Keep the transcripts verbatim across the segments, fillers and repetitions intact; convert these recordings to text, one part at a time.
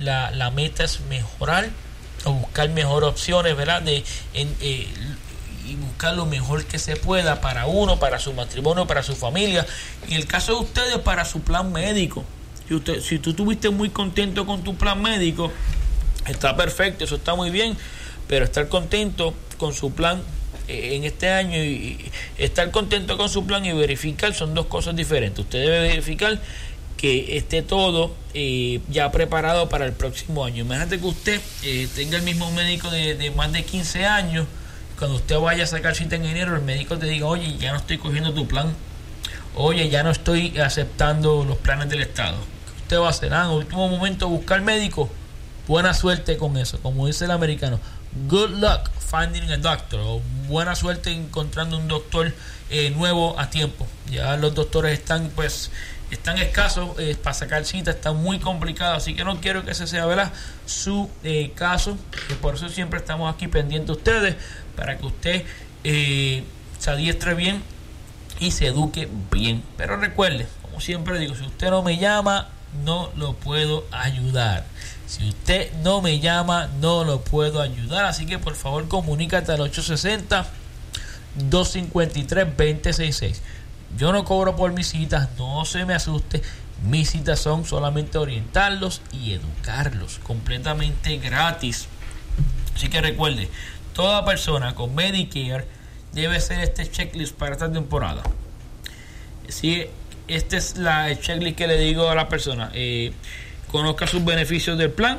la, la meta es mejorar o buscar mejores opciones, ¿verdad? De, en, eh, y buscar lo mejor que se pueda para uno, para su matrimonio, para su familia. Y en el caso de ustedes, para su plan médico. Si, usted, si tú estuviste muy contento con tu plan médico, está perfecto, eso está muy bien, pero estar contento con su plan eh, en este año y, y estar contento con su plan y verificar son dos cosas diferentes. Usted debe verificar que esté todo eh, ya preparado para el próximo año. Imagínate que usted eh, tenga el mismo médico de, de más de quince años. Cuando usted vaya a sacar cita en enero, el médico te diga, oye, ya no estoy cogiendo tu plan, oye, ya no estoy aceptando los planes del Estado. ¿Qué usted va a hacer? Ah, en último momento buscar médico. Buena suerte con eso, como dice el americano. Good luck finding a doctor. O buena suerte encontrando un doctor eh, nuevo a tiempo. Ya los doctores están, pues, están escasos eh, para sacar cita, está muy complicado, así que no quiero que ese sea, ¿verdad?, su eh, caso. Y por eso siempre estamos aquí pendientes de ustedes, para que usted eh, se adiestre bien y se eduque bien. Pero recuerde, como siempre digo, si usted no me llama, no lo puedo ayudar. Si usted no me llama, no lo puedo ayudar. Así que por favor comunícate al ocho sesenta, dos cincuenta y tres, veinte sesenta y seis. Yo no cobro por mis citas, no se me asuste. Mis citas son solamente orientarlos y educarlos, completamente gratis. Así que recuerde, toda persona con Medicare debe hacer este checklist para esta temporada. Sí, este es la el checklist que le digo a la persona. Eh, conozca sus beneficios del plan.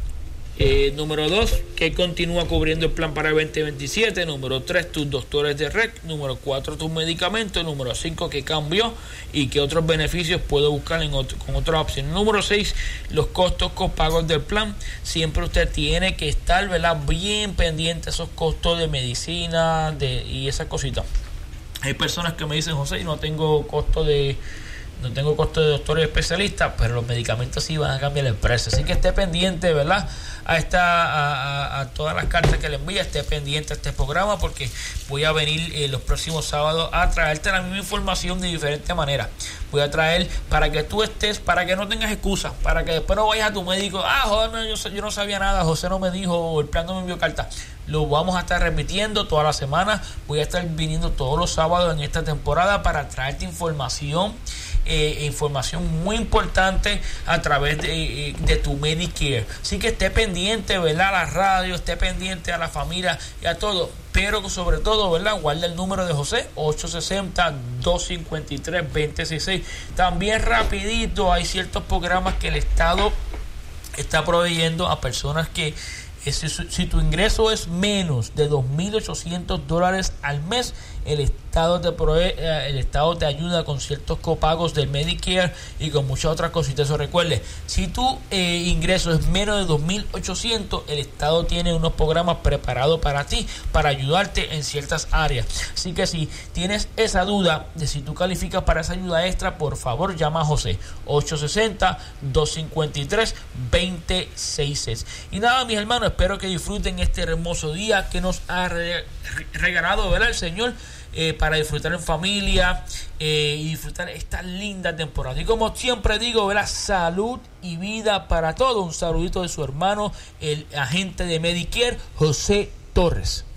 Eh, número dos, que continúa cubriendo el plan para el veinte veintisiete. Número tres, tus doctores de R E C. Número cuatro, tus medicamentos. Número cinco, que cambió y que otros beneficios puedo buscar en otro, con otras opciones. Número seis, los costos copagos del plan. Siempre usted tiene que estar, ¿verdad?, bien pendiente de esos costos de medicina de, y esas cositas. Hay personas que me dicen, José, no tengo costo de no tengo costo de doctores especialistas, pero los medicamentos sí van a cambiar el precio. Así que esté pendiente, ¿verdad?, a esta a, a, a todas las cartas que le envía, esté pendiente a este programa, porque voy a venir eh, los próximos sábados a traerte la misma información de diferente manera. Voy a traer para que tú estés, para que no tengas excusas, para que después no vayas a tu médico, ah, joder, yo, yo no sabía nada, José no me dijo, el plan no me envió carta. Lo vamos a estar repitiendo toda la semana. Voy a estar viniendo todos los sábados en esta temporada para traerte información Eh, información muy importante a través de, de tu Medicare. Así que esté pendiente, ¿verdad?, a la radio, esté pendiente a la familia y a todo, pero sobre todo, ¿verdad?, guarda el número de José, ocho sesenta, dos cincuenta y tres, veinte sesenta y seis. También rapidito, hay ciertos programas que el Estado está proveyendo a personas que eh, si, si tu ingreso es menos de dos mil ochocientos dólares al mes, el Estado te provee, el Estado te ayuda con ciertos copagos del Medicare y con muchas otras cositas. Eso recuerde, si tu eh, ingreso es menos de dos mil ochocientos, el Estado tiene unos programas preparados para ti, para ayudarte en ciertas áreas. Así que si tienes esa duda de si tú calificas para esa ayuda extra, por favor llama a José, ocho sesenta, dos cincuenta y tres, veinte sesenta y seis. Y nada, mis hermanos, espero que disfruten este hermoso día que nos ha re- regalado, ¿verdad?, el Señor, Eh, para disfrutar en familia eh, y disfrutar esta linda temporada. Y como siempre digo, ¿verdad?, salud y vida para todos. Un saludito de su hermano, el agente de Medicare, José Torres.